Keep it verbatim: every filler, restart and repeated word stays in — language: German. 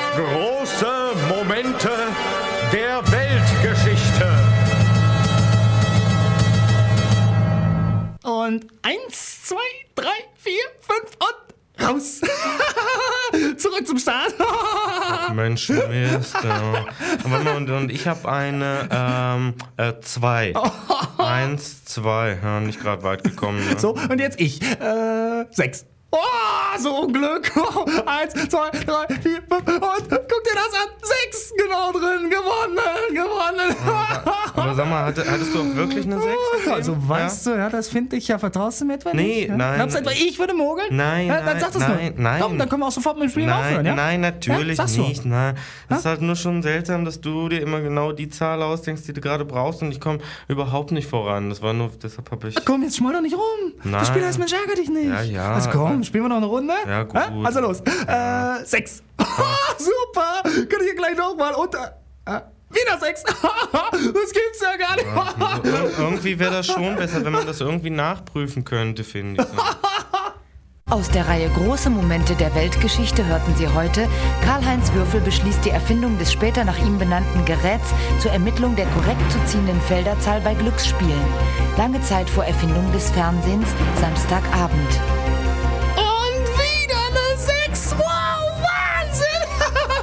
Große Momente der Weltgeschichte. Und eins, zwei, drei, vier, fünf und raus. Zurück zum Start. Ach, Mensch, Mist. Ja. Warte mal, und, und ich habe eine ähm, äh, zwei. Eins, zwei. Ja, nicht gerade weit gekommen. Ne? So, und jetzt ich. Äh, sechs. Oh, so ein Glück. Eins, zwei, drei, vier, fünf und guck dir das an. Sechs, genau drin. Gewonnen, gewonnen. Aber sag mal, hatte, hattest du auch wirklich eine sechs? Also weißt ja? du, ja, das finde ich ja. Vertraust du mir etwa nee, nicht? Ja? Nein, Glaubst du etwa, ich würde mogeln? Nein, ja, nein, dann sag das nein, nur. nein. Komm, dann können wir auch sofort mit dem Spiel nein, aufhören, ja? Nein, natürlich ja? nicht. Nein. Das ja? ist halt nur schon seltsam, dass du dir immer genau die Zahl ausdenkst, die du gerade brauchst, und ich komme überhaupt nicht voran. Das war nur, deshalb habe ich... Ach komm, jetzt schmoll doch nicht rum. Nein. Das Spiel heißt, Mensch, ärger dich nicht. Ja, ja. Also komm, spielen wir noch eine Runde? Ja, gut. Ja? Also los. Ja. Äh, sechs. Super. Kann ich hier gleich nochmal unter... Äh, wieder sechs. Das gibt's ja gar nicht. Ja, also, irgendwie wäre das schon besser, wenn man das irgendwie nachprüfen könnte, finde ich. Aus der Reihe Große Momente der Weltgeschichte hörten Sie heute: Karl-Heinz Würfel beschließt die Erfindung des später nach ihm benannten Geräts zur Ermittlung der korrekt zu ziehenden Felderzahl bei Glücksspielen. Lange Zeit vor Erfindung des Fernsehens, Samstagabend.